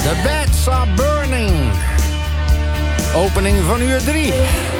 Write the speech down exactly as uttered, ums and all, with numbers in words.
The Beds Are Burning. Opening van uur drie.